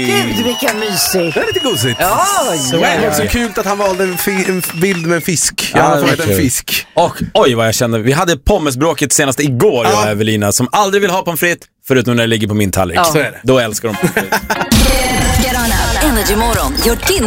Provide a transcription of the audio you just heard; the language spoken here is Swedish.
Gud, vilken mysig. Det är lite gosigt. Ja, det var också kul att han valde en bild med en fisk. Jag har fått en fisk. Och oj vad jag kände. Vi hade pommesbråket senast igår, jag och Evelina, som aldrig vill ha pommes frites förutom när det ligger på min tallrik. Så är det. Då älskar de pommes frites. Get on up. Energy Morgon gör din